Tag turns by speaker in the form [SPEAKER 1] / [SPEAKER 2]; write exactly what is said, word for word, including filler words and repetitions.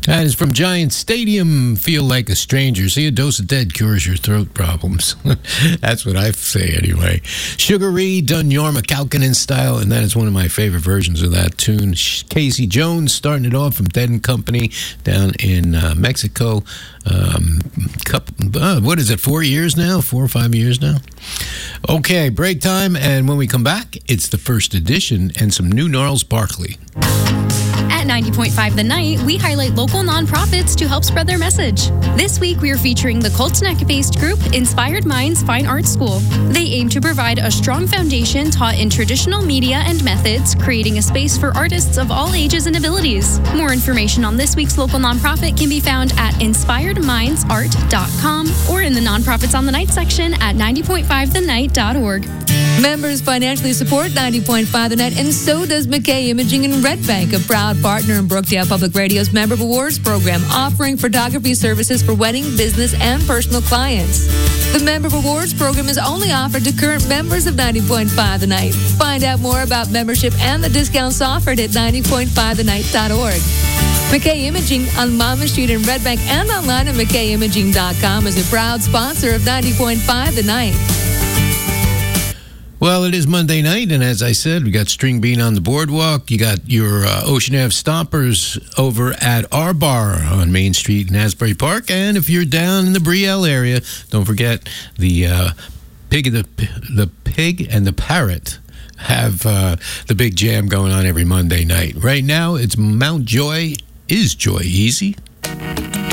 [SPEAKER 1] That is from Giant Stadium. Feel like a stranger. See, a dose of Dead cures your throat problems. That's what I say anyway. Sugary, done Yorma Kalkinen style, and that is one of my favorite versions of that tune. Casey Jones starting it off from Dead and Company down in uh, Mexico. Um, couple, uh, what is it, four years now? Four or five years now? Okay, break time, and when we come back, it's the first edition and some new Gnarls Barkley.
[SPEAKER 2] At ninety point five The Night, we highlight local nonprofits to help spread their message. This week, we are featuring the Colts Neck-based group Inspired Minds Fine Arts School. They aim to provide a strong foundation taught in traditional media and methods, creating a space for artists of all ages and abilities. More information on this week's local nonprofit can be found at inspired minds art dot com or in the Nonprofits on the Night section at ninety point five the night dot org.
[SPEAKER 3] Members financially support ninety point five The Night, and so does McKay Imaging in Red Bank, a proud partner in Brookdale Public Radio's Member Awards program, offering photography services for wedding, business, and personal clients. The Member Awards program is only offered to current members of ninety point five The Night. Find out more about membership and the discounts offered at ninety point five the night dot org. McKay Imaging on Mama Street in Red Bank and online at mckay imaging dot com is a proud sponsor of ninety point five The Night.
[SPEAKER 1] Well, it is Monday night, and as I said, we got String Bean on the boardwalk. You got your uh, Ocean Ave Stompers over at our bar on Main Street in Asbury Park. And if you're down in the Brielle area, don't forget the uh, pig and the the pig and the parrot have uh, the big jam going on every Monday night. Right now, it's Mount Joy. Is Joy easy?